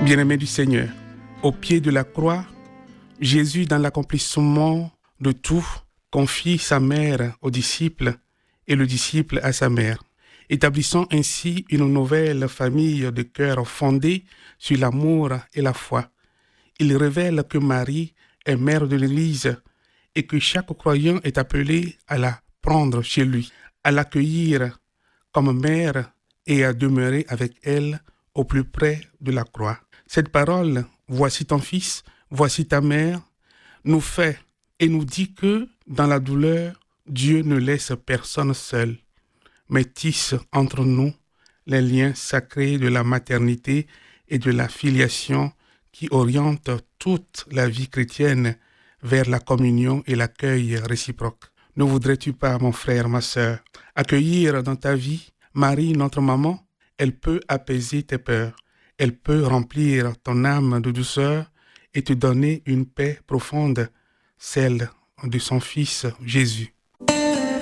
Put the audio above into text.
Bien-aimé du Seigneur, au pied de la croix, Jésus, dans l'accomplissement de tout, confie sa mère aux disciples et le disciple à sa mère, établissant ainsi une nouvelle famille de cœur fondée sur l'amour et la foi. Il révèle que Marie est mère de l'Église et que chaque croyant est appelé à la prendre chez lui, à l'accueillir comme mère et à demeurer avec elle au plus près de la croix. Cette parole, voici ton fils, voici ta mère, nous fait et nous dit que dans la douleur, Dieu ne laisse personne seul, mais tisse entre nous les liens sacrés de la maternité et de la filiation qui orientent toute la vie chrétienne vers la communion et l'accueil réciproque. Ne voudrais-tu pas, mon frère, ma sœur, accueillir dans ta vie Marie, notre maman? Elle peut apaiser tes peurs, elle peut remplir ton âme de douceur et te donner une paix profonde, celle de son Fils Jésus.